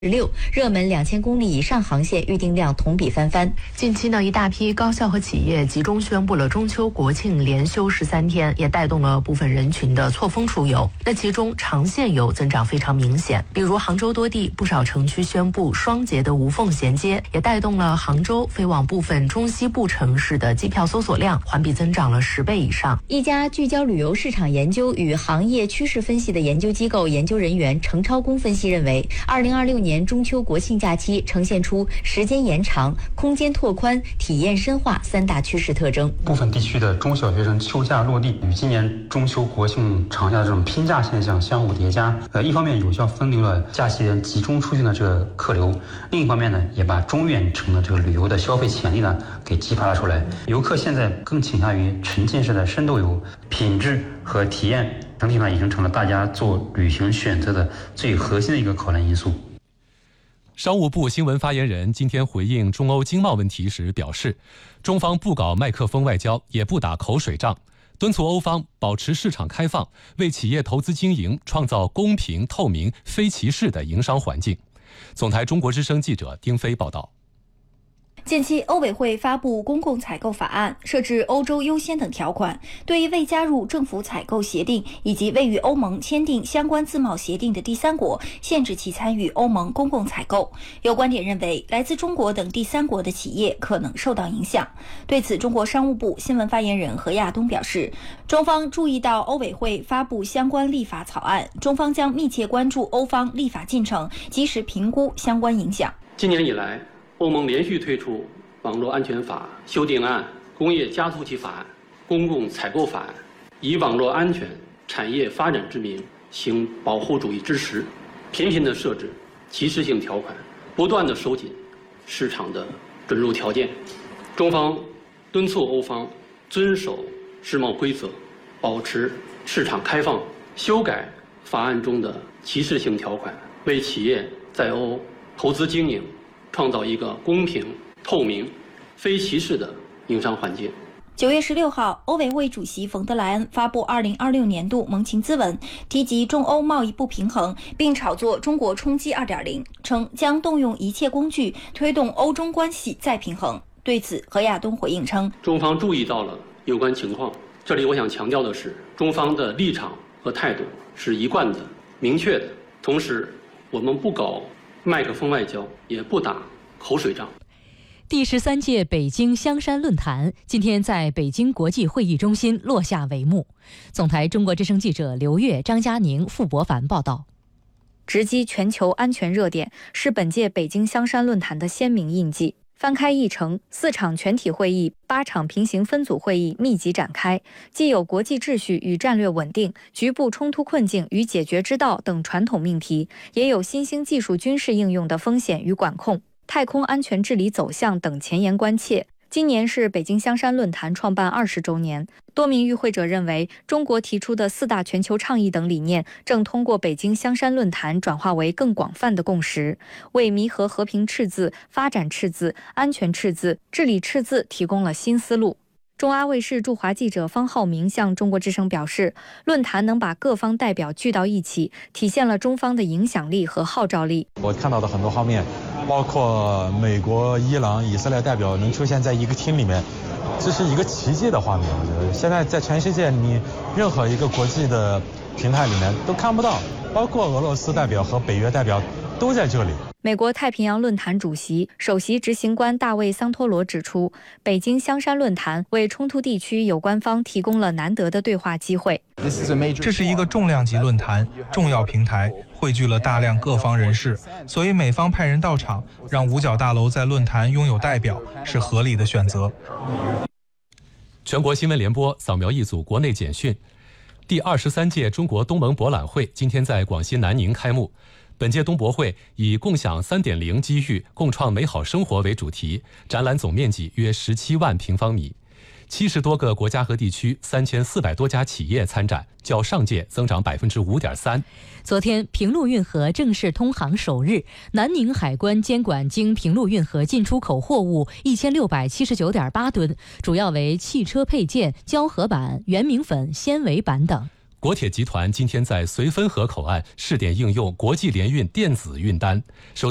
6，热门2000公里以上航线预订量同比翻番。 近期呢，一大批高校和企业集中宣布了中秋国庆连休13天，也带动了部分人群的错峰出游。那其中长线游增长非常明显，比如杭州多地不少城区宣布双节的无缝衔接，也带动了杭州飞往部分中西部城市的机票搜索量环比增长了10倍以上。 一家聚焦旅游市场研究与行业趋势分析的研究机构研究人员程超工分析认为，2026年中秋国庆假期呈现出时间延长、空间拓宽、体验深化3大趋势特征。 部分地区的中小学生休假落地，与今年中秋国庆长假的这种拼假现象相互叠加，一方面有效分流了假期人集中出行的这个客流，另一方面呢，也把中远程的这个旅游的消费潜力呢给激发了出来。游客现在更倾向于沉浸式的深度游，品质和体验整体上已经成了大家做旅行选择的最核心的一个考量因素。 商务部新闻发言人今天回应中欧经贸问题时表示，中方不搞麦克风外交，也不打口水仗，敦促欧方保持市场开放，为企业投资经营创造公平、透明、非歧视的营商环境。总台中国之声记者丁飞报道。 近期，欧委会发布公共采购法案，设置欧洲优先等条款，对未加入政府采购协定以及未与欧盟签订相关自贸协定的第三国，限制其参与欧盟公共采购。有观点认为，来自中国等第三国的企业可能受到影响。对此，中国商务部新闻发言人何亚东表示，中方注意到欧委会发布相关立法草案，中方将密切关注欧方立法进程，及时评估相关影响。 今年以来，欧盟连续推出网络安全法修订案、工业加速器法案、公共采购法案，以网络安全、产业发展之名行保护主义之实，频频地设置歧视性条款，不断地收紧市场的准入条件。中方敦促欧方遵守世贸规则，保持市场开放，修改法案中的歧视性条款，为企业在欧投资经营创造一个公平、透明、非歧视的营商环境。 9月16号，欧委会主席冯德莱恩发布2026年度盟情咨文，提及中欧贸易不平衡，并炒作中国冲击 2.0， 称将动用一切工具推动欧中关系再平衡。对此，何亚东回应称， 中方注意到了有关情况，这里我想强调的是，中方的立场和态度是一贯的、明确的，同时我们不搞麦克风外交，也不打口水仗。 第13届北京香山论坛今天在北京国际会议中心落下帷幕。总台中国之声记者刘越、张佳宁、傅博凡报道。 直击全球安全热点是本届北京香山论坛的鲜明印记。翻开议程，4场全体会议、8场平行分组会议密集展开，既有国际秩序与战略稳定、局部冲突困境与解决之道等传统命题，也有新兴技术军事应用的风险与管控、太空安全治理走向等前沿关切。今年是北京香山论坛创办20周年，多名与会者认为，中国提出的4大全球倡议等理念，正通过北京香山论坛转化为更广泛的共识，为弥合和平赤字、发展赤字、安全赤字、治理赤字提供了新思路。中阿卫视驻华记者方浩明向中国之声表示，论坛能把各方代表聚到一起，体现了中方的影响力和号召力。 我看到的很多方面，包括美国、伊朗、以色列代表能出现在一个厅里面，这是一个奇迹的画面。我觉得现在在全世界，你任何一个国际的平台里面都看不到，包括俄罗斯代表和北约代表都在这里。 美国太平洋论坛主席、首席执行官大卫·桑托罗指出，北京香山论坛为冲突地区有关方提供了难得的对话机会。 这是一个重量级论坛，重要平台，汇聚了大量各方人士，所以美方派人到场，让五角大楼在论坛拥有代表，是合理的选择。 全国新闻联播扫描一组国内简讯。第23届中国东盟博览会今天在广西南宁开幕。本届东博会以共享 3.0 机遇，共创美好生活为主题，展览总面积约17万平方米，70多个国家和地区，3400多家企业参展，较上届增长 5.3%。 昨天，平陆运河正式通航首日，南宁海关监管经平陆运河进出口货物1679.8吨，主要为汽车配件、胶合板、圆明粉、纤维板等。 国铁集团今天在绥芬河口岸试点应用国际联运电子运单，